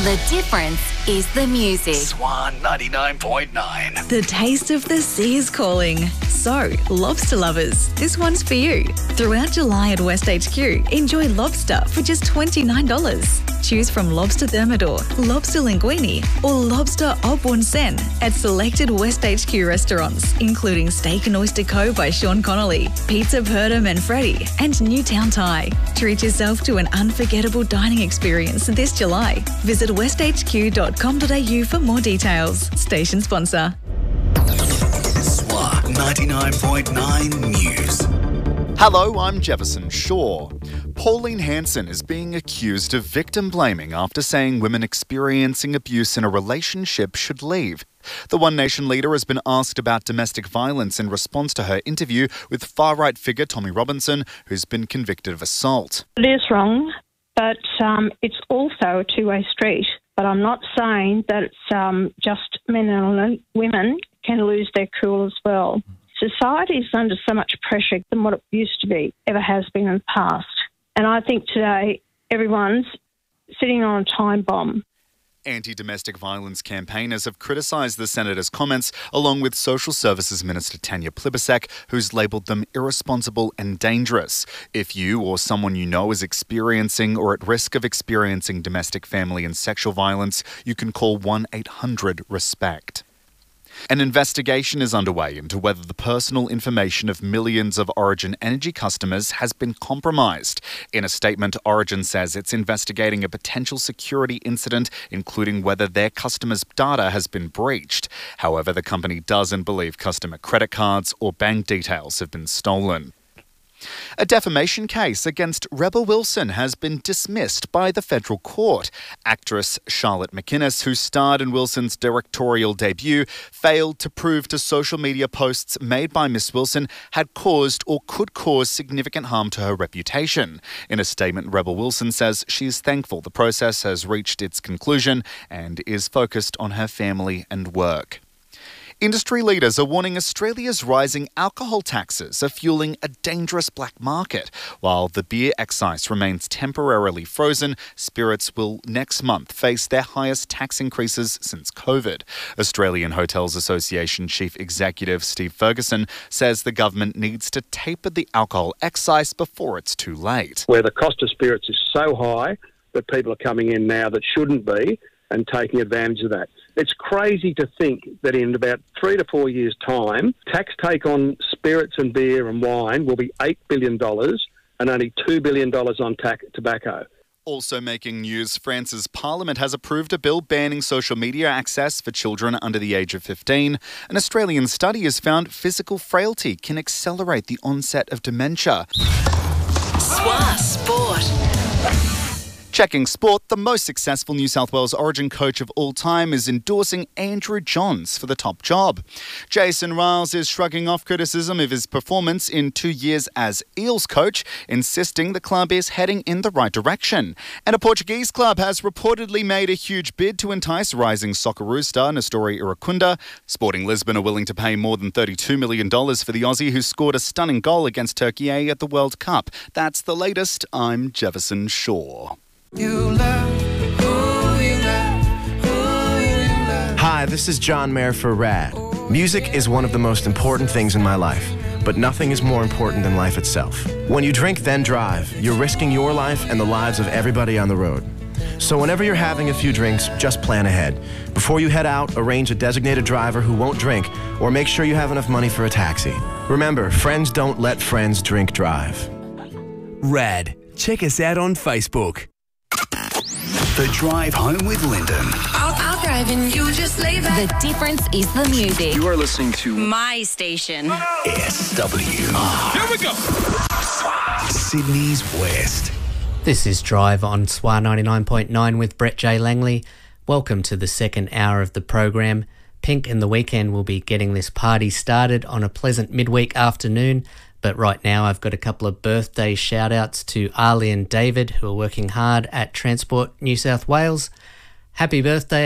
The difference is the music. Swan 99.9. The taste of the sea is calling. So, lobster lovers, this one's for you. Throughout July at West HQ, enjoy lobster for just $29. Choose from lobster thermidor, lobster linguine, or lobster au bon sen at selected West HQ restaurants, including Steak and Oyster Co. by Sean Connolly, Pizza Perda Manfredi, and Newtown Thai. Treat yourself to an unforgettable dining experience this July. Visit westhq.com.au for more details. Station sponsor. Swan 99.9 News. Hello, I'm Jefferson Shaw. Pauline Hanson is being accused of victim blaming after saying women experiencing abuse in a relationship should leave. The One Nation leader has been asked about domestic violence in response to her interview with far-right figure Tommy Robinson, who's been convicted of assault. It is wrong, but it's also a two-way street. But I'm not saying that it's just men and women can lose their cool as well. Society is under so much pressure than what it used to be, ever has been in the past. And I think today everyone's sitting on a time bomb. Anti-domestic violence campaigners have criticised the Senator's comments, along with Social Services Minister Tanya Plibersek, who's labelled them irresponsible and dangerous. If you or someone you know is experiencing or at risk of experiencing domestic, family and sexual violence, you can call 1-800-RESPECT. An investigation is underway into whether the personal information of millions of Origin Energy customers has been compromised. In a statement, Origin says it's investigating a potential security incident, including whether their customers' data has been breached. However, the company doesn't believe customer credit cards or bank details have been stolen. A defamation case against Rebel Wilson has been dismissed by the federal court. Actress Charlotte McInnes, who starred in Wilson's directorial debut, failed to prove to social media posts made by Miss Wilson had caused or could cause significant harm to her reputation. In a statement, Rebel Wilson says she is thankful the process has reached its conclusion and is focused on her family and work. Industry leaders are warning Australia's rising alcohol taxes are fueling a dangerous black market. While the beer excise remains temporarily frozen, spirits will next month face their highest tax increases since COVID. Australian Hotels Association Chief Executive Steve Ferguson says the government needs to taper the alcohol excise before it's too late. Where the cost of spirits is so high that people are coming in now that shouldn't be and taking advantage of that. It's crazy to think that in about 3 to 4 years' time, tax take on spirits and beer and wine will be $8 billion and only $2 billion on tobacco. Also making news, France's parliament has approved a bill banning social media access for children under the age of 15. An Australian study has found physical frailty can accelerate the onset of dementia. Swan Sport. Checking sport, the most successful New South Wales Origin coach of all time is endorsing Andrew Johns for the top job. Jason Riles is shrugging off criticism of his performance in 2 years as Eels coach, insisting the club is heading in the right direction. And a Portuguese club has reportedly made a huge bid to entice rising Socceroo star Nestori Iracunda. Sporting Lisbon are willing to pay more than $32 million for the Aussie who scored a stunning goal against Turkey at the World Cup. That's the latest. I'm Jefferson Shaw. Hi, this is John Mayer for RAD. Music is one of the most important things in my life, but nothing is more important than life itself. When you drink, then drive, you're risking your life and the lives of everybody on the road. So whenever you're having a few drinks, just plan ahead. Before you head out, arrange a designated driver who won't drink, or make sure you have enough money for a taxi. Remember, friends don't let friends drink drive. RAD. Check us out on Facebook. The Drive Home with Lyndon. I'll drive and you just lay back. The difference is the music. You are listening to My station. SWR. Here we go. Sydney's West. This is Drive on SWR 99.9 with Brett J. Langley. Welcome to the second hour of the program. Pink and the Weekend will be getting this party started on a pleasant midweek afternoon. But right now I've got a couple of birthday shout-outs to Ali and David, who are working hard at Transport New South Wales. Happy birthday,